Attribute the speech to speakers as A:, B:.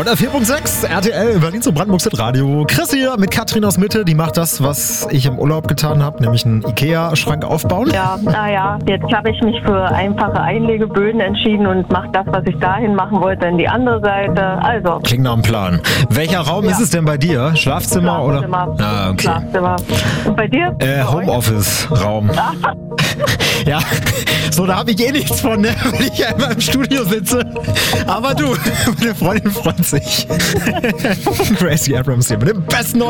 A: 104.6 RTL Berlin zu Brandenburgs Radio. Chris hier mit Katrin aus Mitte, die macht das, was ich im Urlaub getan habe, nämlich einen Ikea-Schrank aufbauen.
B: Ja, naja, jetzt habe ich mich für einfache Einlegeböden entschieden und mache das, was ich dahin machen wollte, in die andere Seite. Also.
A: Klingt nach einem Plan. Welcher Raum ist es denn bei dir? Schlafzimmer oder? Ah, okay.
B: Schlafzimmer. Und bei dir?
A: Homeoffice-Raum. Ja, so, da habe ich eh nichts von, ne? Weil ich ja immer im Studio sitze. Aber du, meine Freundin freut sich. Gracie Abrams hier mit dem besten